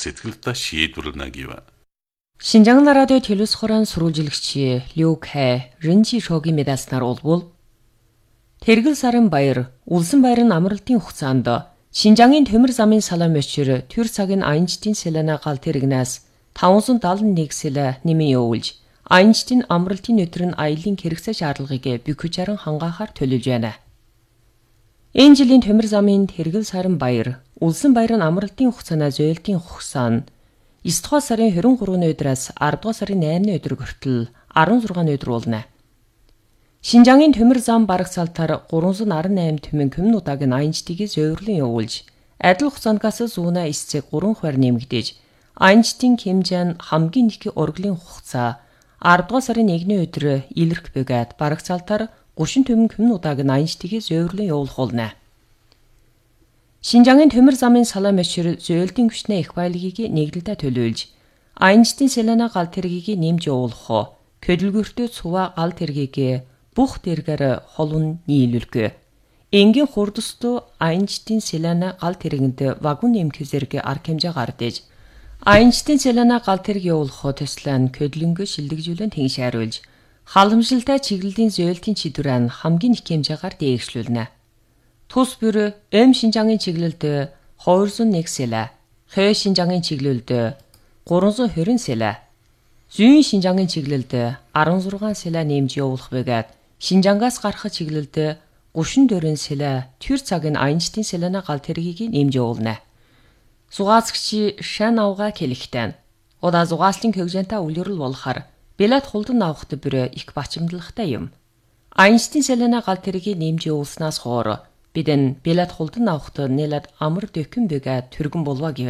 сэтгэлдээ шийдвэрлэнэ гэв. Шинжаан радио телевиз хорон сурвалжлагч Лю Кэ Рэнжи Шогийн мэдээлснээр бол Тэргэл сарын баяр, Улсын баяр нь амралтын хугацаанд Шинжаангийн төмөр замын салаа мөчөр төр цагийн аянчдын селена гал тэрэгнээс 571 сэлэ нэмэн явуулж, аянчдын амралтын өдөр нь аялын хэрэгцээ шаардлагыг бөхөж хангаахаар төлөвлөж байна. Энэ жилийн төмөр замын Тэргэл сарын баяр, Улсын баяр нь амралтын хугацаанаа зөөлтийн хугацаа нь 9 дугаар сарын 23-ны өдрөөс 10 дугаар сарын 8-ны өдөр хүртэл 16 өдөр болно. Шинжаангийн төмөр зам барагцаалтаар 318 төмөн коммунуудыг аянчдыг зөөврлөн явуулж, адил хугацаангаас зүүнэ 9-ийг 3 хувиар нэмэгдээж, аянчдын хэмжээ нь хамгийн их урлагийн хугацаа 10 дугаар сарын 1-ний өдөр илэрх бөгөөд барагцаалтаар 30 төмөн коммунуудыг аянчдыг зөөврлөн явуулах болно. Шинжаангийн төмөр замын салаа мөчөр зөөлтийн хүчний их баялагийг нэгдэлдээ төлөөлж, аянчдын селена гал тэргийг нэмж явуулах, хөдөлгөөртөө цуваа гал тэргийг бүх тэргээр холун нийлүүлэх. Энгийн хурдстуу аянчдын селена гал тэргэнд вагон нэмэх зэрэг арга хэмжээ гардаж, аянчдын селена гал тэрэг явуулах төслөө хөдөлгөнгөө шилдэгжүүлэн тэншээруулж, халамжилтай чиглэлийн зөөлтийн чидвэрэн хамгийн их хэмжээгээр дээшлүүлнэ. Тус бүр Шинжаангийн чиглэлд 201 сэлэ, Хой Шинжаангийн чиглэлд 320 сэлэ, Зүйн Шинжаангийн чиглэлд 16 сэлэ нэмж явуулах бөгөөд Шинжаангаас гарах чиглэлд 34 сэлэ төр цагийн аянчдын селена гал тэргийг нэмж явуулна. Зугаацагч шан авга хэлэхтэн. Удаа зугааслын хөгжөнтэй үлгэрэл болохоор билет хулдан авахт бүр их бачимдалтай юм. Аянчдын селена гал тэргийг нэмж явуулснаас хойш бид энэ билет хулдан авахт нэлээд амар дэхин бэгээ түргэн болваа гэв.